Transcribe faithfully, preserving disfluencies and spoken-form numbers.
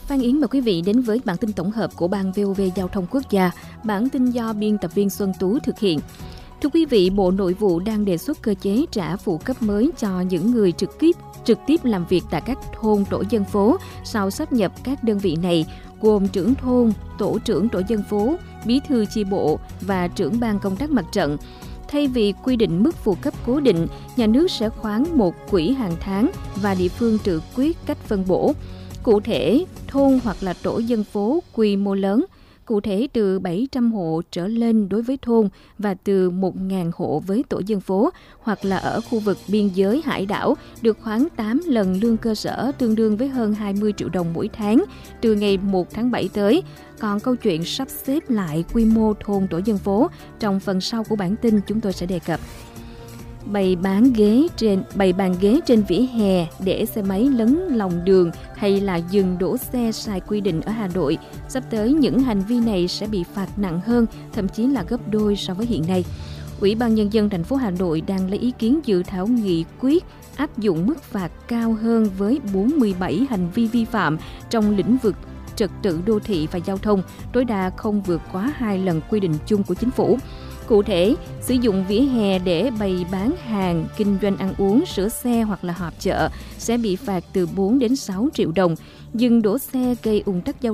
Phan Yến mời quý vị đến với bản tin tổng hợp của Ban vê o vê Giao thông Quốc gia. Bản tin do biên tập viên Xuân Tú thực hiện. Thưa quý vị, Bộ Nội vụ đang đề xuất cơ chế trả phụ cấp mới cho những người trực tiếp trực tiếp làm việc tại các thôn tổ dân phố sau sáp nhập các đơn vị này, gồm trưởng thôn, tổ trưởng tổ dân phố, bí thư chi bộ và trưởng ban công tác mặt trận. Thay vì quy định mức phụ cấp cố định, nhà nước sẽ khoán một quỹ hàng tháng và địa phương tự quyết cách phân bổ. Cụ thể, thôn hoặc là tổ dân phố quy mô lớn, cụ thể từ bảy trăm hộ trở lên đối với thôn và từ một nghìn hộ với tổ dân phố, hoặc là ở khu vực biên giới hải đảo, được khoán tám lần lương cơ sở tương đương với hơn hai mươi triệu đồng mỗi tháng từ ngày một tháng bảy tới. Còn câu chuyện sắp xếp lại quy mô thôn tổ dân phố, trong phần sau của bản tin chúng tôi sẽ đề cập. Bày bán ghế trên bày bàn ghế trên vỉa hè để xe máy lấn lòng đường hay là dừng đỗ xe sai quy định ở Hà Nội, sắp tới những hành vi này sẽ bị phạt nặng hơn, thậm chí là gấp đôi so với hiện nay. Ủy ban Nhân dân thành phố Hà Nội đang lấy ý kiến dự thảo nghị quyết áp dụng mức phạt cao hơn với bốn mươi bảy hành vi vi phạm trong lĩnh vực trật tự đô thị và giao thông, tối đa không vượt quá hai lần quy định chung của chính phủ. Cụ thể, sử dụng vỉa hè để bày bán hàng, kinh doanh ăn uống, sửa xe hoặc là họp chợ sẽ bị phạt từ bốn đến sáu triệu đồng. Dừng đỗ xe gây ùn tắc giao